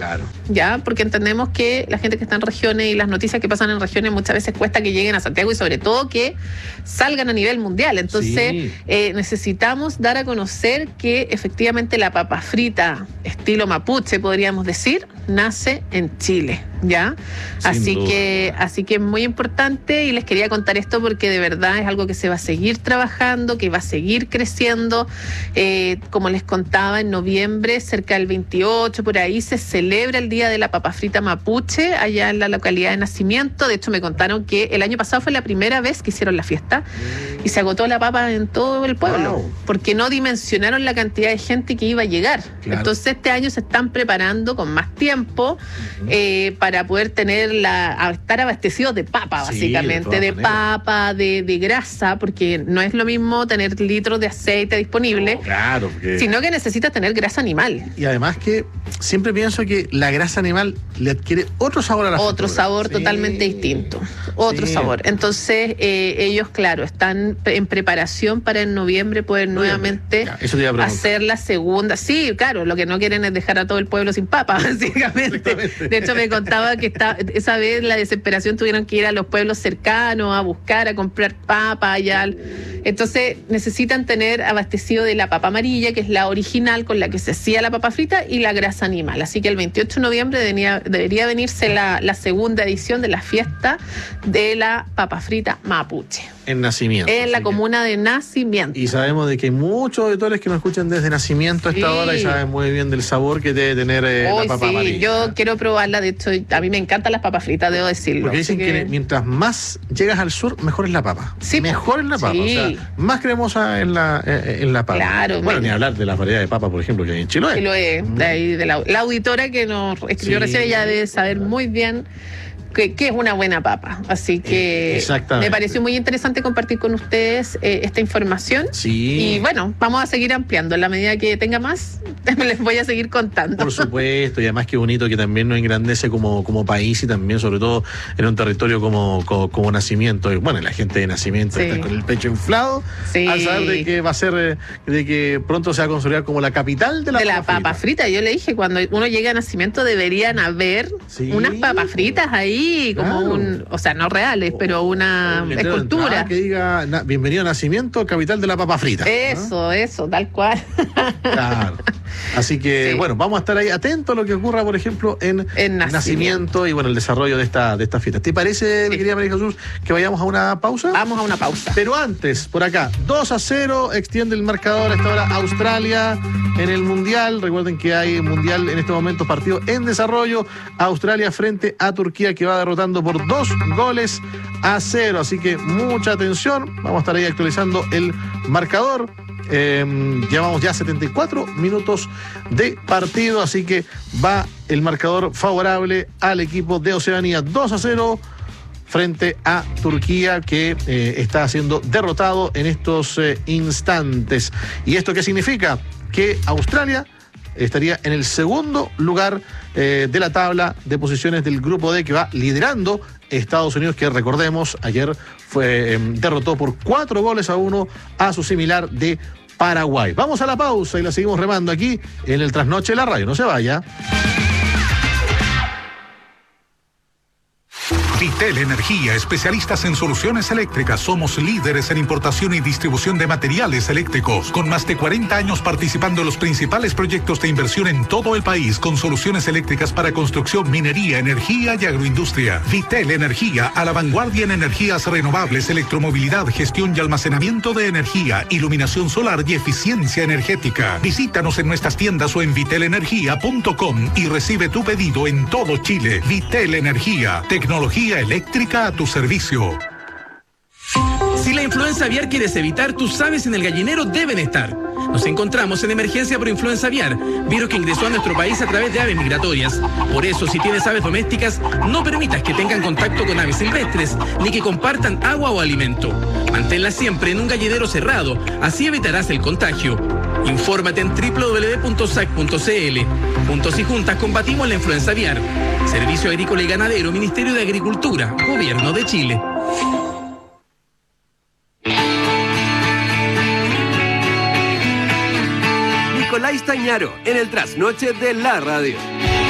Claro. ¿Ya? Porque entendemos que la gente que está en regiones y las noticias que pasan en regiones muchas veces cuesta que lleguen a Santiago y sobre todo que salgan a nivel mundial. Entonces, necesitamos dar a conocer que efectivamente la papa frita estilo mapuche, podríamos decir, nace en Chile, ¿ya? Así que es muy importante y les quería contar esto porque de verdad es algo que se va a seguir trabajando, que va a seguir creciendo. Como les contaba, en noviembre, cerca del 28, por ahí, se celebra el Día de la Papa Frita Mapuche, allá en la localidad de Nacimiento. De hecho, me contaron que el año pasado fue la primera vez que hicieron la fiesta y se agotó la papa en todo el pueblo, porque no dimensionaron la cantidad de gente que iba a llegar. Claro. Entonces, este año se están preparando con más tiempo para poder estar abastecidos de papa, básicamente, de papa, de grasa, porque no es lo mismo tener litros de aceite disponible, sino que necesitas tener grasa animal. Y además que siempre pienso que la grasa animal le adquiere otro sabor a la Otro sabor totalmente distinto, otro sabor. Entonces, ellos, claro, están en preparación para en noviembre poder nuevamente hacer la segunda. Sí, claro, lo que no quieren es dejar a todo el pueblo sin papa, básicamente. De hecho, me contaba que esa vez la desesperación tuvieron que ir a los pueblos cercanos a buscar, a comprar papa allá. Entonces, necesitan tener abastecido de la papa amarilla, que es la original con la que se hacía la papa frita, y la grasa animal. Así que el 28 de noviembre debería venirse la segunda edición de la fiesta de la papa frita mapuche. En Nacimiento. En la comuna de Nacimiento. Y sabemos de que hay muchos auditores que nos escuchan desde Nacimiento a esta hora y saben muy bien del sabor que debe tener la papa amarilla. Yo quiero probarla, de hecho, a mí me encantan las papas fritas, debo decirlo. Porque dicen que mientras más llegas al sur, mejor es la papa. Sí, mejor es la papa, o sea, más cremosa en la papa. Claro. Bueno, ni hablar de la variedad de papa, por ejemplo, que hay en Chiloé. Chiloé, de la auditora que nos escribió recién, ella debe saber muy bien que es una buena papa. Así que me pareció muy interesante compartir con ustedes esta información. Sí. Y bueno, vamos a seguir ampliando. En la medida que tenga más, les voy a seguir contando. Por supuesto, y además qué bonito que también nos engrandece como país y también, sobre todo, en un territorio como Nacimiento. Y bueno, la gente de Nacimiento está con el pecho inflado al saber de que va a ser, de que pronto se va a consolidar como la capital de la papa frita. Yo le dije, cuando uno llegue a Nacimiento deberían haber unas papas fritas ahí. Como o sea, no reales, pero una escultura. Que diga, bienvenido a Nacimiento, capital de la papa frita. Eso, tal cual. Claro. Así que, bueno, vamos a estar ahí atentos a lo que ocurra, por ejemplo, en Nacimiento y, bueno, el desarrollo de esta fiesta. ¿Te parece, mi querida María Jesús, que vayamos a una pausa? Vamos a una pausa. Pero antes, por acá, 2-0, extiende el marcador a esta hora Australia en el Mundial. Recuerden que hay Mundial en estos momentos, partido en desarrollo. Australia frente a Turquía, que va derrotando por 2-0. Así que mucha atención. Vamos a estar ahí actualizando el marcador. Llevamos ya 74 minutos de partido, así que va el marcador favorable al equipo de Oceanía, 2-0 frente a Turquía, que está siendo derrotado en estos instantes. ¿Y esto qué significa? Que Australia estaría en el segundo lugar de la tabla de posiciones del grupo D, que va liderando Estados Unidos, que recordemos, ayer derrotó por 4-1 a su similar de Paraguay. Vamos a la pausa y la seguimos remando aquí en el Trasnoche de la Radio. No se vaya. Vitel Energía, especialistas en soluciones eléctricas. Somos líderes en importación y distribución de materiales eléctricos, con más de 40 años participando en los principales proyectos de inversión en todo el país, con soluciones eléctricas para construcción, minería, energía y agroindustria. Vitel Energía, a la vanguardia en energías renovables, electromovilidad, gestión y almacenamiento de energía, iluminación solar y eficiencia energética. Visítanos en nuestras tiendas o en vitelenergia.com y recibe tu pedido en todo Chile. Vitel Energía, tecnología eléctrica a tu servicio. Si la influenza aviar quieres evitar, tus aves en el gallinero deben estar. Nos encontramos en emergencia por influenza aviar, virus que ingresó a nuestro país a través de aves migratorias. Por eso, si tienes aves domésticas, no permitas que tengan contacto con aves silvestres, ni que compartan agua o alimento. Manténlas siempre en un gallinero cerrado, así evitarás el contagio. Infórmate en www.sac.cl. Juntos y juntas combatimos la influenza aviar. Servicio Agrícola y Ganadero, Ministerio de Agricultura, Gobierno de Chile. Nicolás Tañaro, en el Trasnoche de la Radio.